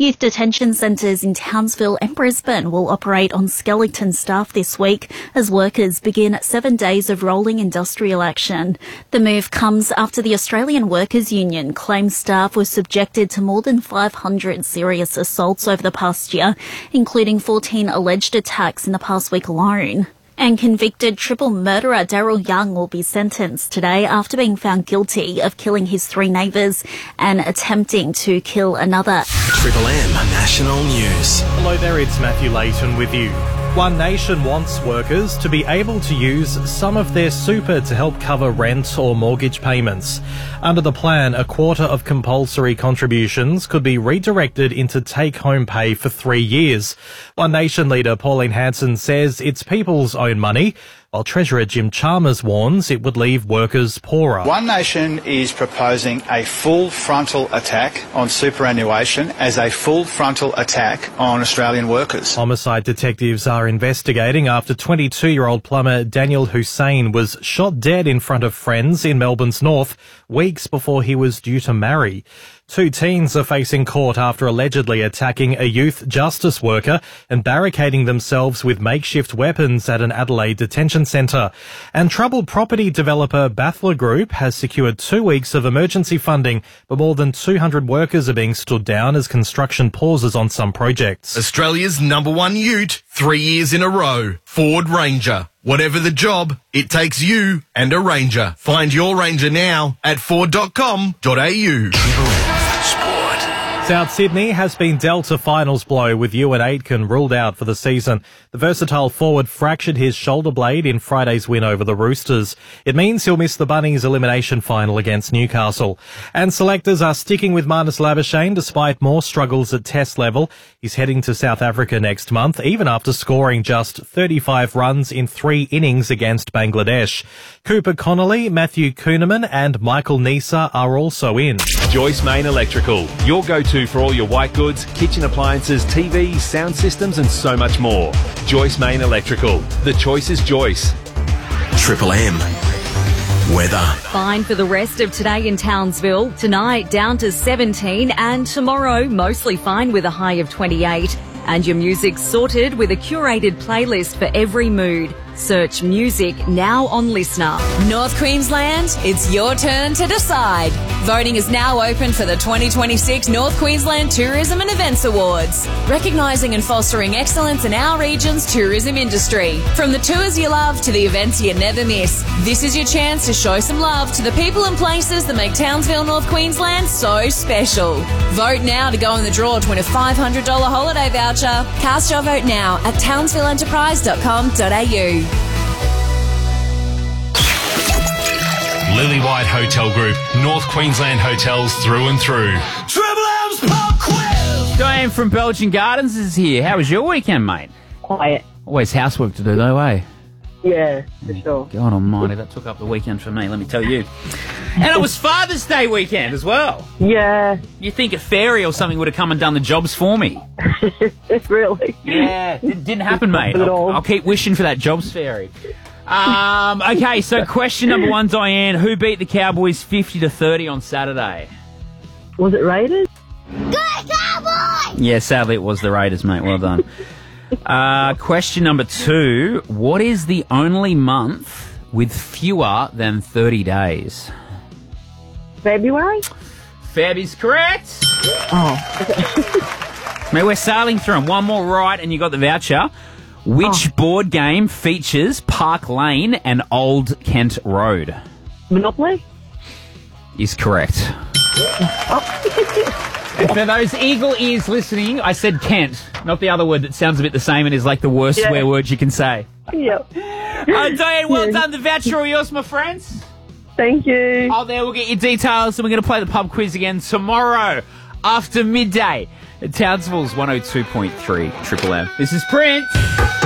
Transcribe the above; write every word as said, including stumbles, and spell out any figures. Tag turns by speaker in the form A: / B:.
A: Youth detention centres in Townsville and Brisbane will operate on skeleton staff this week as workers begin seven days of rolling industrial action. The move comes after the Australian Workers Union claims staff were subjected to more than five hundred serious assaults over the past year, including fourteen alleged attacks in the past week alone. And convicted triple murderer Daryl Young will be sentenced today after being found guilty of killing his three neighbours and attempting to kill another.
B: Triple M National News.
C: Hello there, it's Matthew Layton with you. One Nation wants workers to be able to use some of their super to help cover rent or mortgage payments. Under the plan, a quarter of compulsory contributions could be redirected into take-home pay for three years. One Nation leader Pauline Hanson says it's people's own money, while Treasurer Jim Chalmers warns it would leave workers poorer.
D: One Nation is proposing a full frontal attack on superannuation as a full frontal attack on Australian workers.
C: Homicide detectives are investigating after twenty-two-year-old plumber Daniel Hussein was shot dead in front of friends in Melbourne's north weeks before he was due to marry. Two teens are facing court after allegedly attacking a youth justice worker and barricading themselves with makeshift weapons at an Adelaide detention centre. And troubled property developer Bathler Group has secured two weeks of emergency funding, but more than two hundred workers are being stood down as construction pauses on some projects.
E: Australia's number one ute, three years in a row, Ford Ranger. Whatever the job, it takes you and a Ranger. Find your Ranger now at ford dot com dot a u.
C: South Sydney has been dealt a finals blow with Ewan Aitken ruled out for the season. The versatile forward fractured his shoulder blade in Friday's win over the Roosters. It means he'll miss the Bunnies' elimination final against Newcastle. And selectors are sticking with Marnus Labuschagne despite more struggles at test level. He's heading to South Africa next month, even after scoring just thirty-five runs in three innings against Bangladesh. Cooper Connolly, Matthew Kuhneman and Michael Nisa are also in.
F: Joyce Main Electrical, your go-to for all your white goods, kitchen appliances, T Vs, sound systems and so much more. Joyce Main Electrical. The choice is Joyce.
B: Triple M weather.
G: Fine for the rest of today in Townsville. Tonight down to seventeen and tomorrow mostly fine with a high of twenty-eight. And your music's sorted with a curated playlist for every mood. Search music now on Listener.
H: North Queensland, it's your turn to decide. Voting is now open for the twenty twenty-six North Queensland Tourism and Events Awards, recognising and fostering excellence in our region's tourism industry. From the tours you love to the events you never miss, this is your chance to show some love to the people and places that make Townsville, North Queensland so special. Vote now to go in the draw to win a five hundred dollars holiday voucher. Cast your vote now at townsville enterprise dot com dot a u.
I: Lily White Hotel Group, North Queensland hotels through and through.
J: Triple M's Pub Quiz!
K: Diane from Belgian Gardens is here. How was your weekend, mate?
L: Quiet.
K: Always housework to do, though, eh?
L: Yeah, for sure.
K: God almighty, that took up the weekend for me, let me tell you. And it was Father's Day weekend as well.
L: Yeah.
K: You think a fairy or something would have come and done the jobs for me?
L: Really?
K: Yeah, it didn't happen, mate.
L: At
K: I'll,
L: all.
K: I'll keep wishing for that jobs fairy. Um, okay, so question number one, Diane. Who beat the Cowboys fifty to thirty on Saturday?
L: Was it Raiders?
J: Good Cowboys!
K: Yeah, sadly it was the Raiders, mate. Well done. Uh, question number two. What is the only month with fewer than thirty days?
L: February?
K: Feb is correct.
L: Oh.
K: Mate, we're sailing through them. One more right and you got the voucher. Which
L: Oh.
K: board game features Park Lane and Old Kent Road?
L: Monopoly?
K: Is correct. And for those eagle ears listening, I said Kent, not the other word that sounds a bit the same and is like the worst
L: Yeah.
K: swear word you can say.
L: Yep.
K: Uh, Diane, well done. The voucher all yours, my friends.
L: Thank you.
K: Oh, there, we'll get your details and we're going to play the pub quiz again tomorrow after midday at Townsville's one oh two point three Triple M. This is Prince.